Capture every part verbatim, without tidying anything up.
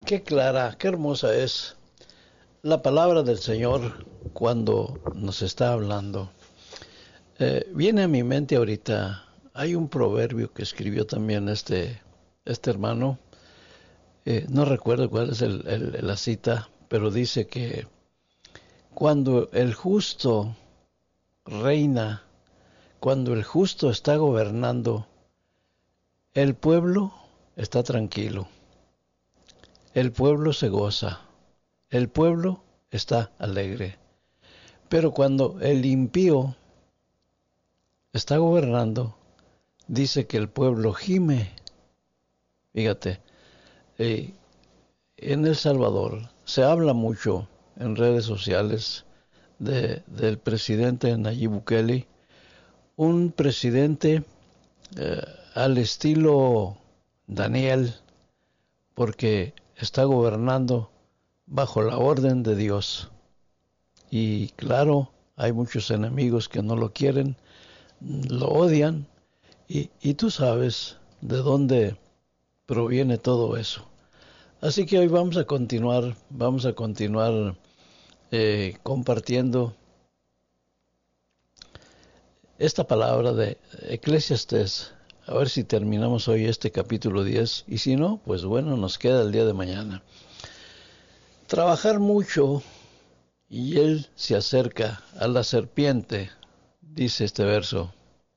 Qué clara, qué hermosa es la palabra del Señor cuando nos está hablando. Eh, viene a mi mente ahorita, hay un proverbio que escribió también este, este hermano, eh, no recuerdo cuál es el, el, la cita, pero dice que cuando el justo reina, cuando el justo está gobernando, el pueblo está tranquilo, el pueblo se goza, el pueblo está alegre. Pero cuando el impío está gobernando, dice que el pueblo gime. Fíjate, eh, en El Salvador se habla mucho en redes sociales de, del presidente Nayib Bukele, un presidente eh, al estilo Daniel, porque está gobernando bajo la orden de Dios. Y claro, hay muchos enemigos que no lo quieren, lo odian, y, y tú sabes de dónde proviene todo eso. Así que hoy vamos a continuar, vamos a continuar eh, compartiendo esta palabra de Eclesiastés. A ver si terminamos hoy este capítulo diez, y si no, pues bueno, nos queda el día de mañana. Trabajar mucho, y él se acerca a la serpiente, dice este verso.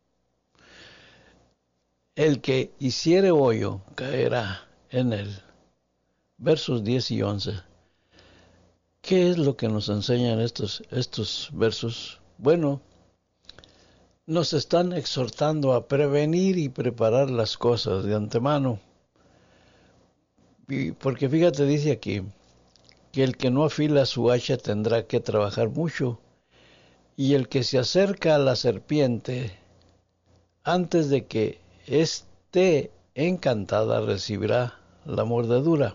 El que hiciere hoyo caerá en él. Versos diez y once. ¿Qué es lo que nos enseñan estos, estos versos? Bueno, nos están exhortando a prevenir y preparar las cosas de antemano. Y porque fíjate, dice aquí, que el que no afila su hacha tendrá que trabajar mucho, y el que se acerca a la serpiente, antes de que esté encantada, recibirá la mordedura.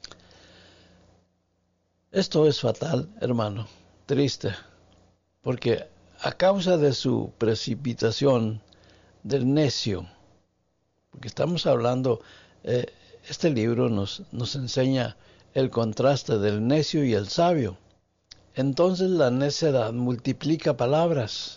Esto es fatal, hermano, triste, porque a causa de su precipitación del necio, porque estamos hablando, eh, este libro nos, nos enseña el contraste del necio y el sabio. Entonces la necedad multiplica palabras.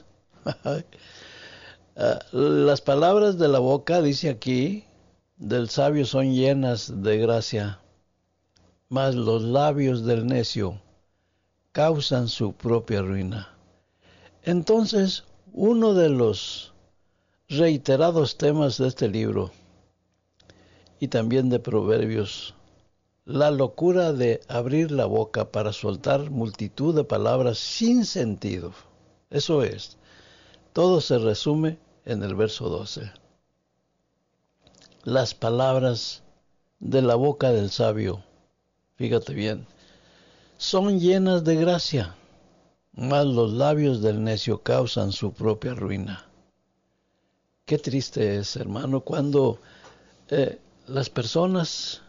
Las palabras de la boca, dice aquí, del sabio son llenas de gracia, mas los labios del necio causan su propia ruina. Entonces, uno de los reiterados temas de este libro, y también de Proverbios, la locura de abrir la boca para soltar multitud de palabras sin sentido. Eso es, todo se resume en el verso doce. Las palabras de la boca del sabio, fíjate bien, son llenas de gracia, mas los labios del necio causan su propia ruina. Qué triste es, hermano, cuando eh, las personas